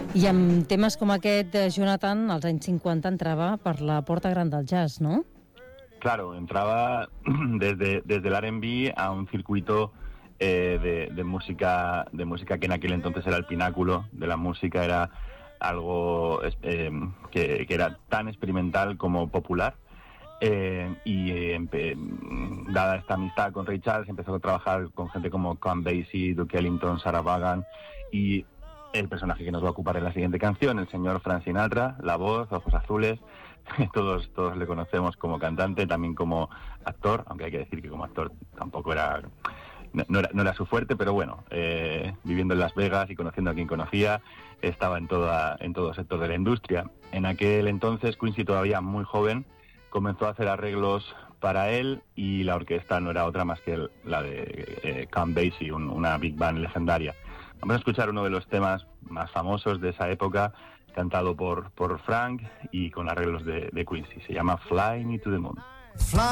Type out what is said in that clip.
I amb temes com aquest, Jonathan, als anys 50 entrava per la porta gran del jazz, ¿no? Claro, entraba desde el R&B a un circuito de música que en aquel entonces era el pináculo de la música, era algo que era tan experimental como popular. Dada esta amistad con Ray Charles, empezó a trabajar con gente como Count Basie, Duke Ellington, Sarah Vaughan, y el personaje que nos va a ocupar en la siguiente canción, el señor Frank Sinatra, la voz, ojos azules. Todos le conocemos como cantante, también como actor, aunque hay que decir que como actor tampoco era... No era su fuerte, pero bueno, viviendo en Las Vegas y conociendo a quien conocía, estaba en todo sector de la industria. En aquel entonces, Quincy, todavía muy joven, comenzó a hacer arreglos para él, y la orquesta no era otra más que la de Count Basie, una big band legendaria. Vamos a escuchar uno de los temas más famosos de esa época, cantado por Frank y con arreglos de Quincy. Se llama Fly Me to the Moon.